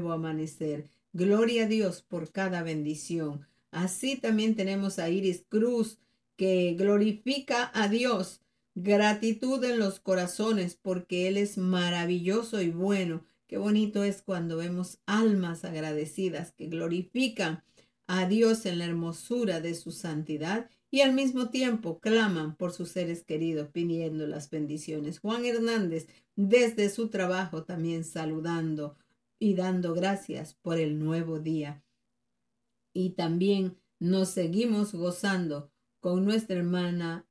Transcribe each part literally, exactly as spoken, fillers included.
nuevo amanecer. Gloria a Dios por cada bendición. Así también tenemos a Iris Cruz, que glorifica a Dios. Gratitud en los corazones porque Él es maravilloso y bueno. Qué bonito es cuando vemos almas agradecidas que glorifican a Dios en la hermosura de su santidad y al mismo tiempo claman por sus seres queridos pidiendo las bendiciones. Juan Hernández desde su trabajo también saludando y dando gracias por el nuevo día. Y también nos seguimos gozando con nuestra hermana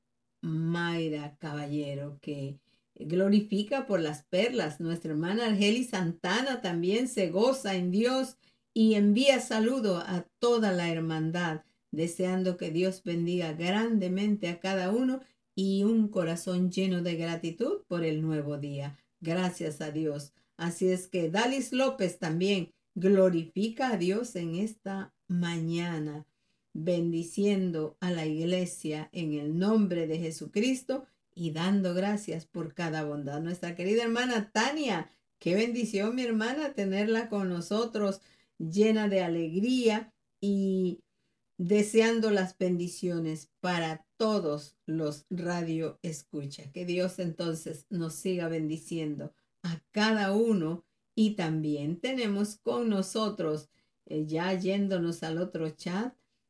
Mayra Caballero, que glorifica por las perlas. Nuestra hermana Argeli Santana también se goza en Dios y envía saludo a toda la hermandad, deseando que Dios bendiga grandemente a cada uno y un corazón lleno de gratitud por el nuevo día. Gracias a Dios. Así es que Dalis López también glorifica a Dios en esta mañana, bendiciendo a la iglesia en el nombre de Jesucristo y dando gracias por cada bondad. Nuestra querida hermana Tania, qué bendición, mi hermana, tenerla con nosotros, llena de alegría y deseando las bendiciones para todos los radio escucha. Que Dios entonces nos siga bendiciendo a cada uno. Y también tenemos con nosotros, eh, ya yéndonos al otro chat,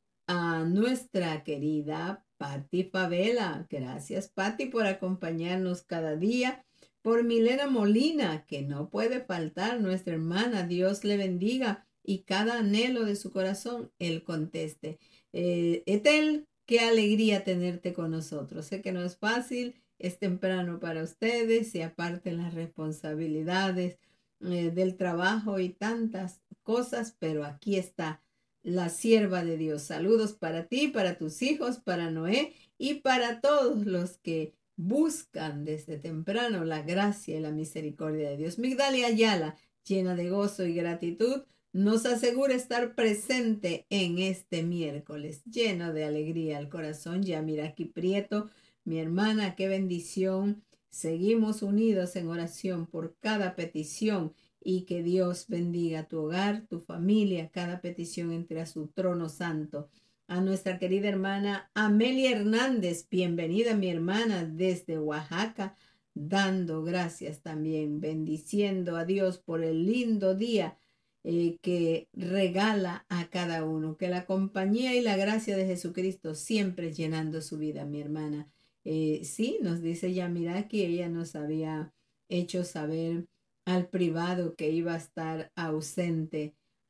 a nuestra querida Patti Favela. Gracias, Patti, por acompañarnos cada día. Por Milena Molina, que no puede faltar, nuestra hermana, Dios le bendiga y cada anhelo de su corazón, Él conteste. Eh, Etel, qué alegría tenerte con nosotros. Sé que no es fácil, es temprano para ustedes y aparte las responsabilidades eh, del trabajo y tantas cosas, pero aquí está la sierva de Dios. Saludos para ti, para tus hijos, para Noé y para todos los que buscan desde temprano la gracia y la misericordia de Dios. Migdalia Ayala, llena de gozo y gratitud, nos asegura estar presente en este miércoles, lleno de alegría al corazón. Yamiraki Prieto, mi hermana, qué bendición. Seguimos unidos en oración por cada petición y que Dios bendiga tu hogar, tu familia, cada petición entre a su trono santo. A nuestra querida hermana Amelia Hernández, bienvenida mi hermana desde Oaxaca, dando gracias también, bendiciendo a Dios por el lindo día eh, que regala a cada uno, que la compañía y la gracia de Jesucristo siempre llenando su vida, mi hermana. Eh, sí, nos dice Yamiraki, ella nos había hecho saber al privado que iba a estar ausente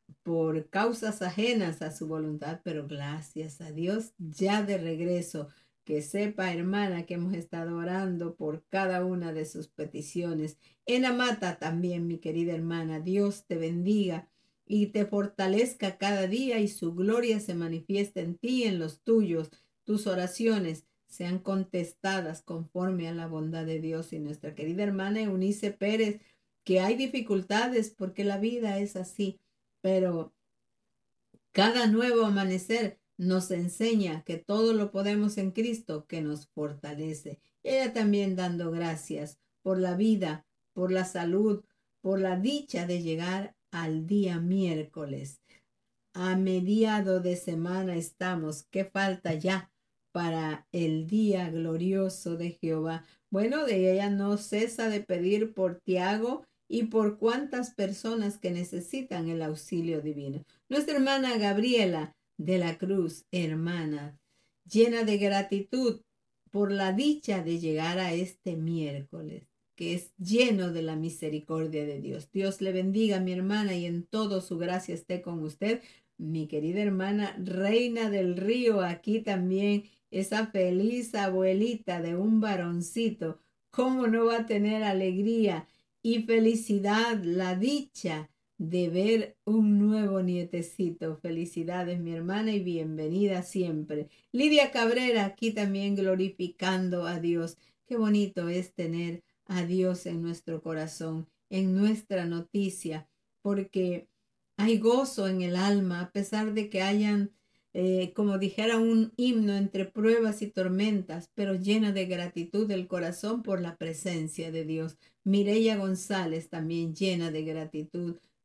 por causas ajenas a su voluntad, pero gracias a Dios ya de regreso. Que sepa, hermana, que hemos estado orando por cada una de sus peticiones. En Amata también, mi querida hermana, Dios te bendiga y te fortalezca cada día y su gloria se manifiesta en ti y en los tuyos. Tus oraciones sean contestadas conforme a la bondad de Dios. Y nuestra querida hermana Eunice Pérez, que hay dificultades porque la vida es así, pero cada nuevo amanecer nos enseña que todo lo podemos en Cristo que nos fortalece. Ella también dando gracias por la vida, por la salud, por la dicha de llegar al día miércoles. A mediado de semana estamos. ¿Qué falta ya para el día glorioso de Jehová? Bueno, de ella no cesa de pedir por Tiago y por cuantas personas que necesitan el auxilio divino. Nuestra hermana Gabriela de la Cruz, hermana, llena de gratitud por la dicha de llegar a este miércoles, que es lleno de la misericordia de Dios. Dios le bendiga, mi hermana, y en todo su gracia esté con usted. Mi querida hermana Reina del Río, aquí también esa feliz abuelita de un varoncito, ¿cómo no va a tener alegría y felicidad, la dicha de ver un nuevo nietecito? Felicidades, mi hermana, y bienvenida siempre. Lidia Cabrera, aquí también glorificando a Dios. Qué bonito es tener a Dios en nuestro corazón, en nuestra noticia, porque hay gozo en el alma, a pesar de que hayan, eh, como dijera un himno, entre pruebas y tormentas, pero llena de gratitud el corazón por la presencia de Dios. Mireya González también llena de gratitud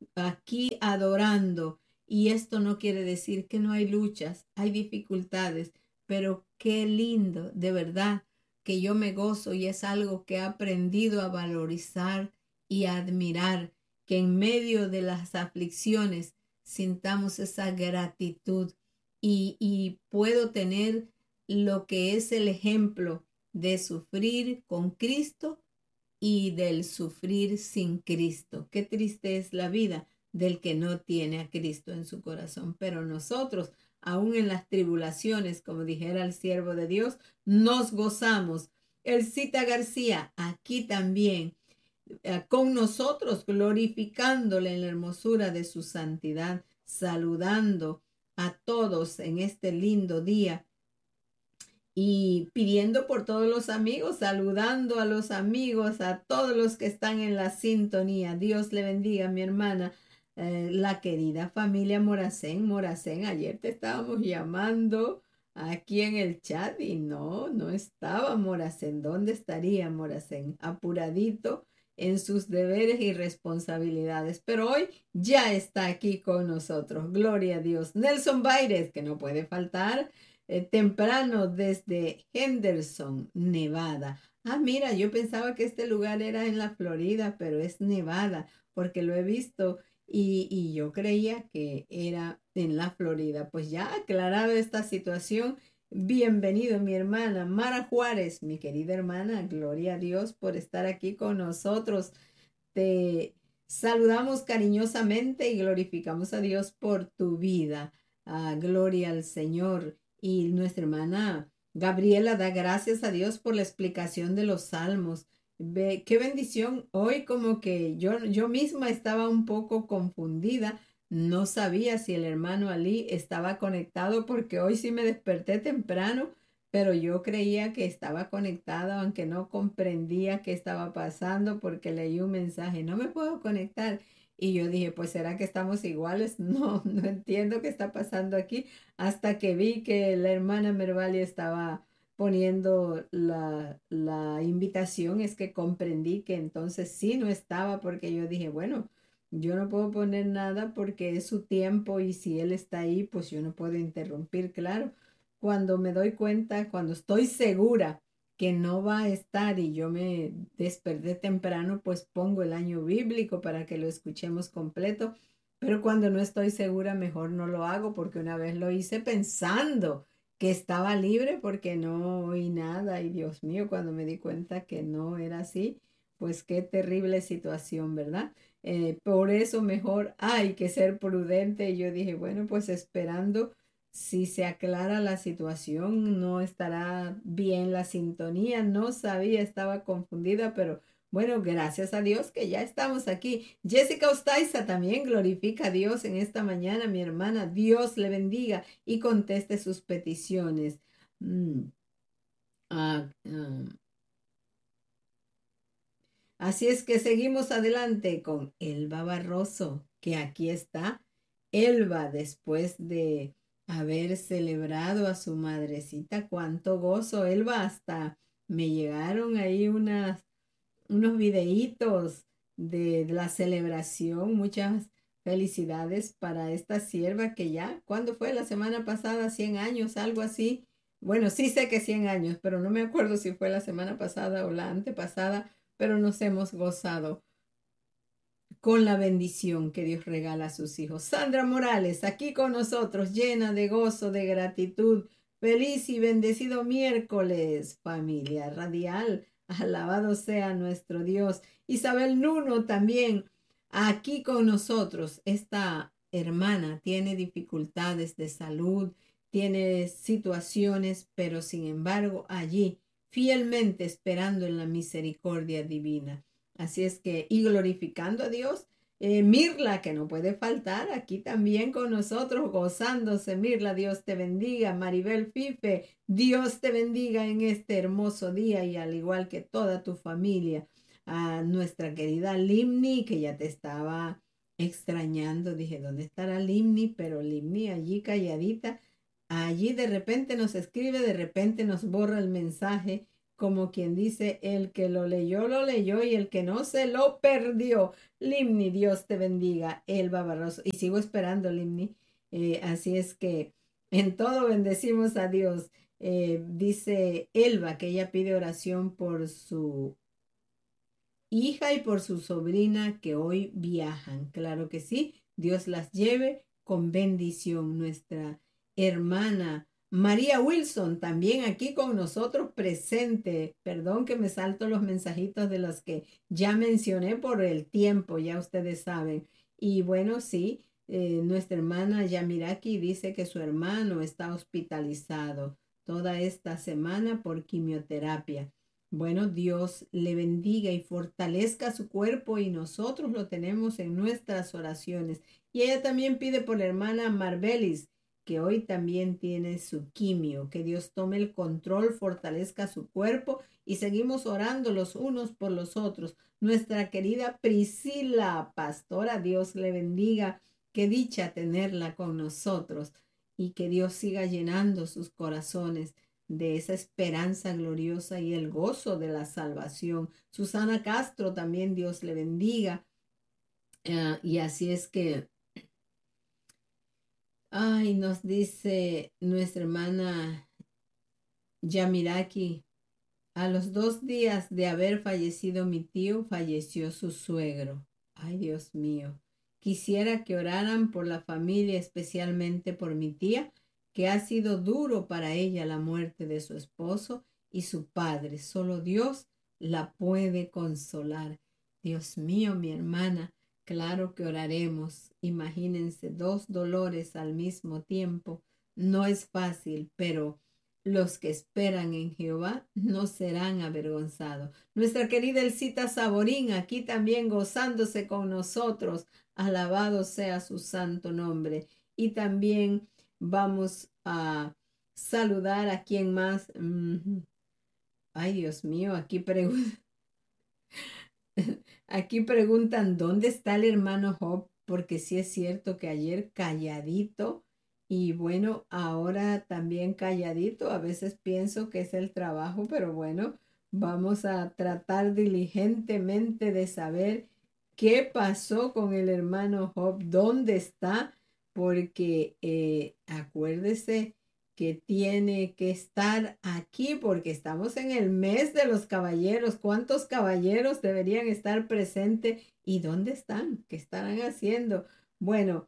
aquí adorando. Y esto no quiere decir que no hay luchas, hay dificultades, pero qué lindo, de verdad, que yo me gozo y es algo que he aprendido a valorizar y a admirar, que en medio de las aflicciones sintamos esa gratitud y, y puedo tener lo que es el ejemplo de sufrir con Cristo y del sufrir sin Cristo. Qué triste es la vida del que no tiene a Cristo en su corazón. Pero nosotros, aún en las tribulaciones, como dijera el siervo de Dios, nos gozamos. Elcita García, aquí también, eh, con nosotros, glorificándole en la hermosura de su santidad, saludando a todos en este lindo día y pidiendo por todos los amigos, saludando a los amigos, a todos los que están en la sintonía. Dios le bendiga, mi hermana, eh, la querida familia Moracén. Moracén, ayer te estábamos llamando aquí en el chat y no, no estaba Moracén. ¿Dónde estaría Moracén? Apuradito en sus deberes y responsabilidades, pero hoy ya está aquí con nosotros. Gloria a Dios. Nelson Baires, que no puede faltar, eh, temprano desde Henderson, Nevada. Ah, mira, yo pensaba que este lugar era en la Florida, pero es Nevada, porque lo he visto y, y yo creía que era en la Florida. Pues ya aclarado esta situación, bienvenido mi hermana Mara Juárez, mi querida hermana, gloria a Dios por estar aquí con nosotros. Te saludamos cariñosamente y glorificamos a Dios por tu vida. Ah, gloria al Señor. Y nuestra hermana Gabriela da gracias a Dios por la explicación de los salmos. Ve, qué bendición. Hoy como que yo, yo misma estaba un poco confundida. No sabía si el hermano Ali estaba conectado porque hoy sí me desperté temprano, pero yo creía que estaba conectada, aunque no comprendía qué estaba pasando porque leí un mensaje, no me puedo conectar. Y yo dije, pues ¿será que estamos iguales? No, no entiendo qué está pasando aquí. Hasta que vi que la hermana Mervalia estaba poniendo la, la invitación, es que comprendí que entonces sí no estaba, porque yo dije, bueno, yo no puedo poner nada porque es su tiempo y si él está ahí, pues yo no puedo interrumpir, claro. Cuando me doy cuenta, cuando estoy segura que no va a estar y yo me desperté temprano, pues pongo el año bíblico para que lo escuchemos completo. Pero cuando no estoy segura, mejor no lo hago porque una vez lo hice pensando que estaba libre porque no oí nada y Dios mío, cuando me di cuenta que no era así, pues qué terrible situación, ¿verdad? Eh, por eso mejor hay que ser prudente. Y yo dije, bueno, pues esperando si se aclara la situación, no estará bien la sintonía. No sabía, estaba confundida, pero bueno, gracias a Dios que ya estamos aquí. Jessica Ostaiza también glorifica a Dios en esta mañana, mi hermana. Dios le bendiga y conteste sus peticiones. Mm, ah, ah. Así es que seguimos adelante con Elba Barroso, que aquí está. Elba, después de haber celebrado a su madrecita, cuánto gozo. Elba, hasta me llegaron ahí unas unos videitos de, de la celebración. Muchas felicidades para esta sierva que ya, ¿cuándo fue? La semana pasada, cien años, algo así. Bueno, sí sé que cien años, pero no me acuerdo si fue la semana pasada o la antepasada, pero nos hemos gozado con la bendición que Dios regala a sus hijos. Sandra Morales, aquí con nosotros, llena de gozo, de gratitud. Feliz y bendecido miércoles, familia radial. Alabado sea nuestro Dios. Isabel Nuno también aquí con nosotros. Esta hermana tiene dificultades de salud, tiene situaciones, pero sin embargo allí fielmente esperando en la misericordia divina. Así es que, y glorificando a Dios, eh, Mirla, que no puede faltar, aquí también con nosotros, gozándose. Mirla, Dios te bendiga. Maribel Fife, Dios te bendiga en este hermoso día y al igual que toda tu familia. A nuestra querida Limni, que ya te estaba extrañando. Dije, ¿dónde estará Limni? Pero Limni allí calladita. Allí de repente nos escribe, de repente nos borra el mensaje como quien dice, el que lo leyó, lo leyó y el que no se lo perdió. Limni, Dios te bendiga. Elba Barroso. Y sigo esperando, Limni. Eh, así es que en todo bendecimos a Dios. Eh, dice Elba que ella pide oración por su hija y por su sobrina que hoy viajan. Claro que sí, Dios las lleve con bendición. Nuestra hermana María Wilson también aquí con nosotros presente. Perdón que me salto los mensajitos de los que ya mencioné por el tiempo, ya ustedes saben. Y bueno, sí, eh, nuestra hermana Yamiraki dice que su hermano está hospitalizado toda esta semana por quimioterapia. Bueno, Dios le bendiga y fortalezca su cuerpo y nosotros lo tenemos en nuestras oraciones. Y ella también pide por la hermana Marbelis, que hoy también tiene su quimio. Que Dios tome el control, fortalezca su cuerpo y seguimos orando los unos por los otros. Nuestra querida Priscila, pastora, Dios le bendiga. Qué dicha tenerla con nosotros y que Dios siga llenando sus corazones de esa esperanza gloriosa y el gozo de la salvación. Susana Castro también, Dios le bendiga. Uh, y así es que, ay, nos dice nuestra hermana Yamiraki, a los dos días de haber fallecido mi tío, falleció su suegro. Ay, Dios mío. Quisiera que oraran por la familia, especialmente por mi tía, que ha sido duro para ella la muerte de su esposo y su padre. Solo Dios la puede consolar. Dios mío, mi hermana, claro que oraremos. Imagínense dos dolores al mismo tiempo. No es fácil, pero los que esperan en Jehová no serán avergonzados. Nuestra querida Elcita Saborín aquí también gozándose con nosotros. Alabado sea su santo nombre. Y también vamos a saludar a quien más. Mm-hmm. Ay, Dios mío, aquí preguntan. Aquí preguntan dónde está el hermano Job, porque sí es cierto que ayer calladito y bueno, ahora también calladito. A veces pienso que es el trabajo, pero bueno, vamos a tratar diligentemente de saber qué pasó con el hermano Job, dónde está, porque eh, acuérdese que tiene que estar aquí porque estamos en el mes de los caballeros. ¿Cuántos caballeros deberían estar presentes? ¿Y dónde están? ¿Qué estarán haciendo? Bueno,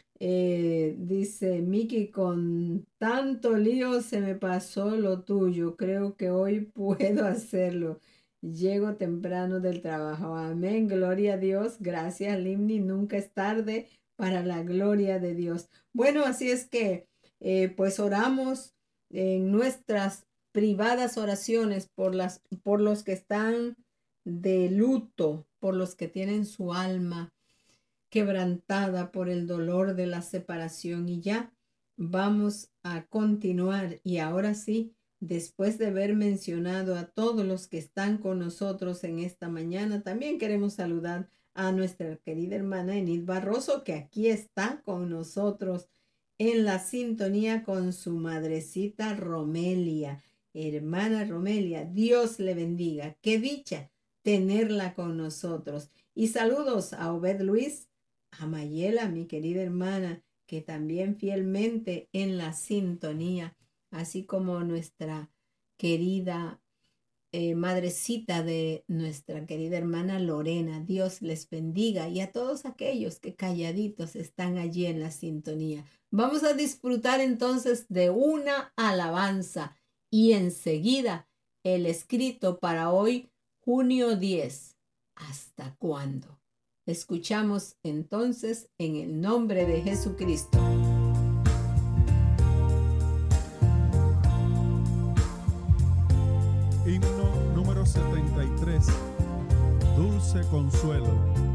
eh, dice Miki, con tanto lío se me pasó lo tuyo. Creo que hoy puedo hacerlo. Llego temprano del trabajo. Amén. Gloria a Dios. Gracias, Limni. Nunca es tarde para la gloria de Dios. Bueno, así es que Eh, pues oramos en nuestras privadas oraciones por, las, por los que están de luto, por los que tienen su alma quebrantada por el dolor de la separación. Y ya vamos a continuar. Y ahora sí, después de haber mencionado a todos los que están con nosotros en esta mañana, también queremos saludar a nuestra querida hermana Enid Barroso, que aquí está con nosotros en la sintonía con su madrecita Romelia. Hermana Romelia, Dios le bendiga. Qué dicha tenerla con nosotros. Y saludos a Obed Luis, a Mayela, mi querida hermana, que también fielmente en la sintonía, así como nuestra querida Eh, madrecita de nuestra querida hermana Lorena. Dios les bendiga, y a todos aquellos que calladitos están allí en la sintonía. Vamos a disfrutar entonces de una alabanza y enseguida el escrito para hoy, junio diez. ¿Hasta cuándo? Escuchamos entonces en el nombre de Jesucristo. Himno número setenta y tres. Dulce consuelo.